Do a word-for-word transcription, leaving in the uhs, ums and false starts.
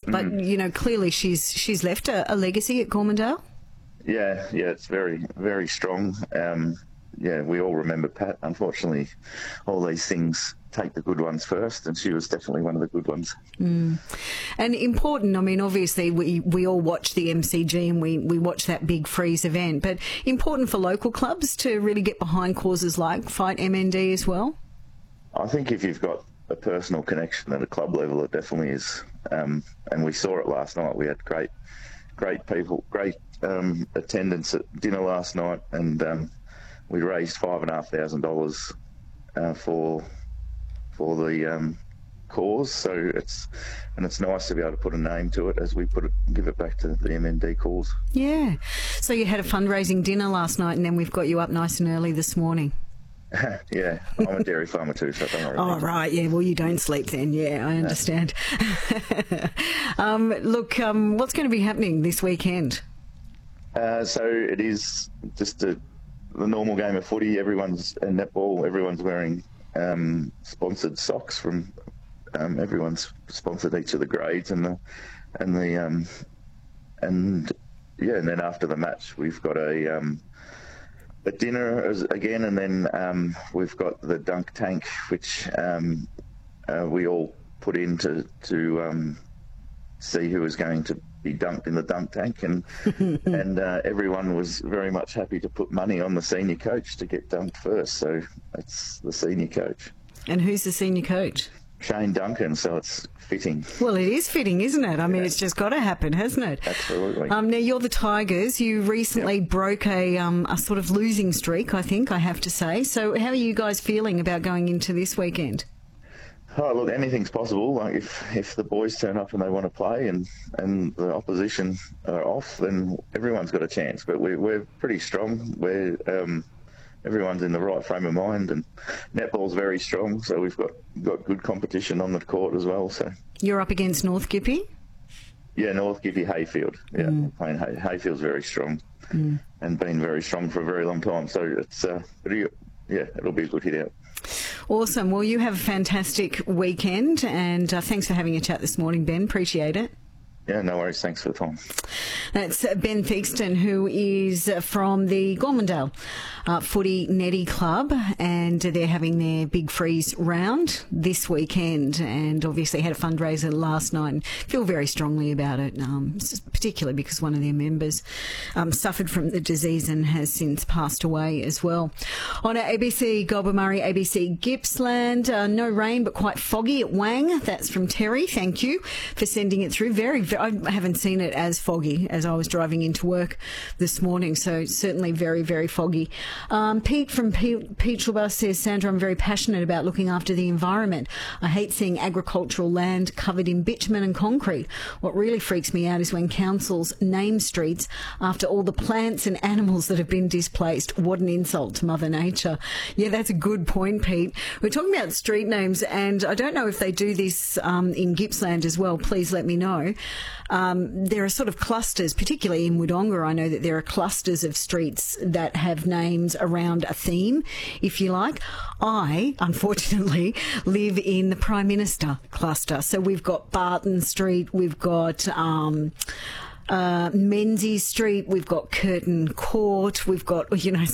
But, Mm. you know, clearly she's she's left a, a legacy at Gormandale. Yeah, yeah, it's very, very strong. Um, yeah, we all remember Pat. Unfortunately, all these things take the good ones first, and she was definitely one of the good ones. Mm. And important, I mean, obviously we, we all watch the M C G and we, we watch that big freeze event, but important for local clubs to really get behind causes like Fight M N D as well? I think if you've got a personal connection at a club level, it definitely is. Um, and we saw it last night. We had great, great people, great um, attendance at dinner last night, and um, we raised five and a half thousand dollars uh, for for the um, cause. So it's and it's nice to be able to put a name to it as we put it, give it back to the M N D cause. Yeah. So you had a fundraising dinner last night, and then we've got you up nice and early this morning. Yeah, I'm a dairy farmer too, so don't worry. Oh, right, yeah, well, you don't sleep then, yeah, I understand. um, look, um, what's going to be happening this weekend? Uh, so it is just a, the normal game of footy. Everyone's, and netball, everyone's wearing um, sponsored socks from, um, everyone's sponsored each of the grades, and the, and the, um, and yeah, and then after the match, we've got a, um, a dinner as, again, and then um, we've got the dunk tank, which um, uh, we all put in to, to um, see who was going to be dunked in the dunk tank, and and uh, everyone was very much happy to put money on the senior coach to get dunked first. So that's the senior coach. And who's the senior coach? Shane Duncan, so it's fitting. Well, it is fitting, isn't it? I mean, Yeah. it's just got to happen, hasn't it? Absolutely. Um, now, you're the Tigers. You recently Yep. broke a, um, a sort of losing streak, I think, I have to say. So how are you guys feeling about going into this weekend? Oh, look, anything's possible. Like if, if the boys turn up and they want to play, and, and the opposition are off, then everyone's got a chance. But we're we're pretty strong. We're um, everyone's in the right frame of mind, and netball's very strong. So we've got got good competition on the court as well. So You're up against North Gippy? yeah, North Gippy Hayfield. Yeah, Mm. playing Hay, Hayfield's very strong, Mm. and been very strong for a very long time. So it's uh, it'll, yeah, it'll be a good hit out. Awesome. Well, you have a fantastic weekend, and uh, thanks for having a chat this morning, Ben. Appreciate it. Yeah, no worries. Thanks for the time. That's uh, Ben Theakston, who is uh, from the Gormandale uh, Footy Netty Club, and they're having their big freeze round this weekend, and obviously had a fundraiser last night and feel very strongly about it, um, particularly because one of their members um, suffered from the disease and has since passed away as well. On our A B C Goulburn-Murray, A B C Gippsland, uh, no rain but quite foggy at Wang. That's from Terry. Thank you for sending it through. Very, very I haven't seen it as foggy as I was driving into work this morning, so certainly very, very foggy. Um, Pete from Pe- Petrobus says, Sandra, I'm very passionate about looking after the environment. I hate seeing agricultural land covered in bitumen and concrete. What really freaks me out is when councils name streets after all the plants and animals that have been displaced. What an insult to Mother Nature. Yeah, that's a good point, Pete. We're talking about street names, and I don't know if they do this um, in Gippsland as well. Please let me know. Um, there are sort of clusters, particularly in Wodonga. I know that there are clusters of streets that have names around a theme, if you like. I, unfortunately, live in the Prime Minister cluster. So we've got Barton Street, we've got um, uh, Menzies Street, we've got Curtin Court, we've got, you know,